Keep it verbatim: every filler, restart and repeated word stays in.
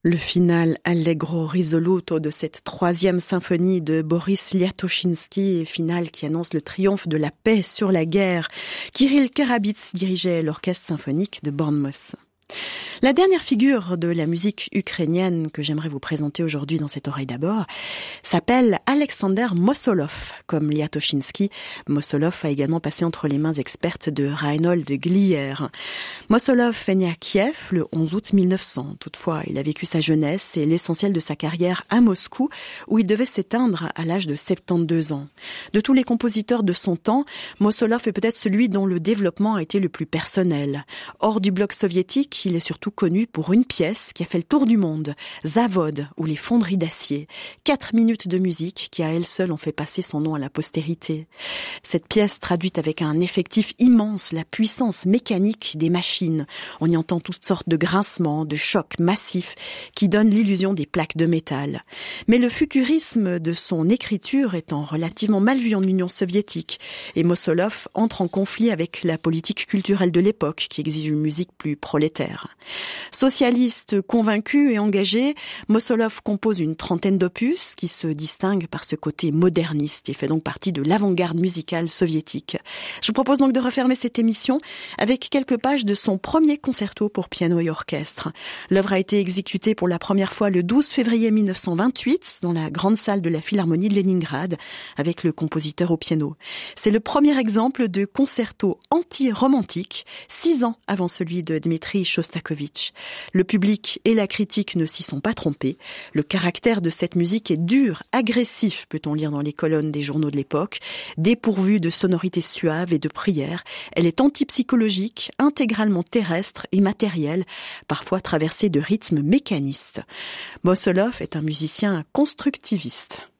Le final allegro risoluto de cette troisième symphonie de Boris Liatoshinsky, final qui annonce le triomphe de la paix sur la guerre. Kirill Karabits dirigeait l'orchestre symphonique de Bournemouth. La dernière figure de la musique ukrainienne que j'aimerais vous présenter aujourd'hui dans cette oreille d'abord s'appelle Alexander Mosolov. Comme Liatoshinsky, Mosolov a également passé entre les mains expertes de Reinhold Glier. Mosolov est né à Kiev le onze août mille neuf cents. Toutefois, il a vécu sa jeunesse et l'essentiel de sa carrière à Moscou, où il devait s'éteindre à l'âge de soixante-douze ans. De tous les compositeurs de son temps, Mosolov est peut-être celui dont le développement a été le plus personnel. Hors du bloc soviétique, il est surtout connu pour une pièce qui a fait le tour du monde, Zavod, ou les fonderies d'acier. Quatre minutes de musique qui à elles seules ont fait passer son nom à la postérité. Cette pièce traduit avec un effectif immense la puissance mécanique des machines. On y entend toutes sortes de grincements, de chocs massifs qui donnent l'illusion des plaques de métal. Mais le futurisme de son écriture étant relativement mal vu en Union soviétique, et Mosolov entre en conflit avec la politique culturelle de l'époque qui exige une musique plus prolétaire. Socialiste convaincu et engagé, Mosolov compose une trentaine d'opus qui se distinguent par ce côté moderniste et fait donc partie de l'avant-garde musicale soviétique. Je vous propose donc de refermer cette émission avec quelques pages de son premier concerto pour piano et orchestre. L'œuvre a été exécutée pour la première fois le douze février mille neuf cent vingt-huit dans la grande salle de la Philharmonie de Leningrad avec le compositeur au piano. C'est le premier exemple de concerto anti-romantique, six ans avant celui de Dmitri Shostakovich. Le public et la critique ne s'y sont pas trompés. Le caractère de cette musique est dur, agressif, peut-on lire dans les colonnes des journaux de l'époque, dépourvue de sonorités suaves et de prières. Elle est antipsychologique, intégralement terrestre et matérielle, parfois traversée de rythmes mécanistes. Mosolov est un musicien constructiviste.